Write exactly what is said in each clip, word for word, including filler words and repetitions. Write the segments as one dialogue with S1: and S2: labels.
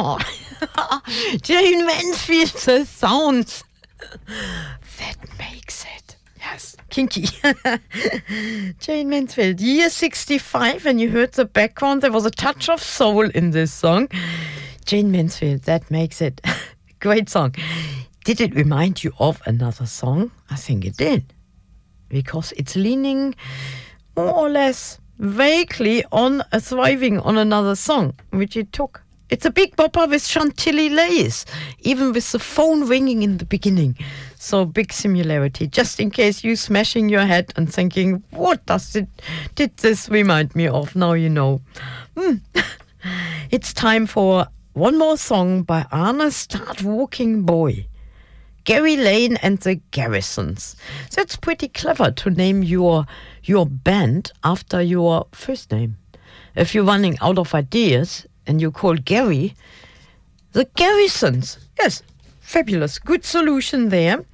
S1: Oh, Jane Mansfield, the sounds. That makes it. Yes, kinky. Jane Mansfield, year sixty-five, and you heard the background. There was a touch of soul in this song. Jane Mansfield, that makes it. Great song. Did it remind you of another song? I think it did. Because it's leaning more or less vaguely on a thriving on another song, which it took. It's a big bopper with Chantilly lace, even with the phone ringing in the beginning. So big similarity, just in case you smashing your head and thinking, what does it, did this remind me of? Now you know. Hmm. It's time for one more song by Arne Start Walking Boy. Gary Lane and the Garrisons. That's pretty clever to name your your band after your first name. If you're running out of ideas and you call Gary, the Garrisons. Yes, fabulous. Good solution there.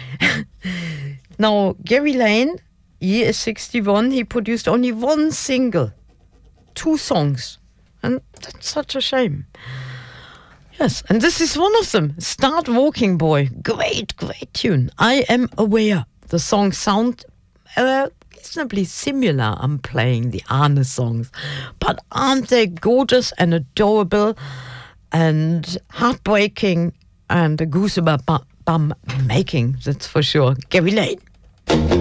S1: Now, Gary Lane, he is sixty-one. He produced only one single, two songs. And that's such a shame. Yes, and this is one of them. Start Walking Boy. Great, great tune. I Am Aware. The songs sound uh, reasonably similar. I'm playing the Arne songs. But aren't they gorgeous and adorable and heartbreaking and a goosebump bum making, that's for sure. Gary Lane.